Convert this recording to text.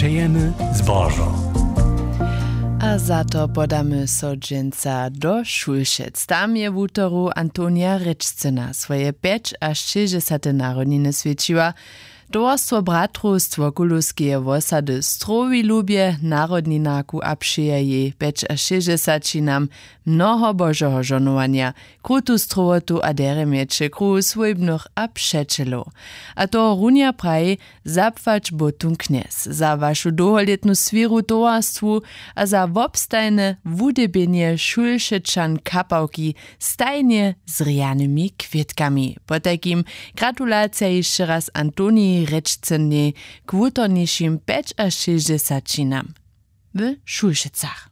Přejemy zbożo. A za to podamy sodźenca do Šulšec. Tam je w útoru Antonia Rečcina swoje 5 až 60 narodniny svědčiła. Towarstwo Bratrostwo Kuluskie wosady Strowi lubie narodninaku a przyje jej 5 až 60 nam mnoho božoho žonovania, krutu strovotu a deremieče kruhu svojbnych a přečelo. A to runia praji zapfać botun knes za vašu długoletnu sviru towarstwu a za wobstajne wudebenie Šulšečan kapałki stajnie z rjanymi kwietkami. Po takim gratulacja jeszcze raz Antonii Rečcinie k wutornišim 5 až 60 w Šulšecach.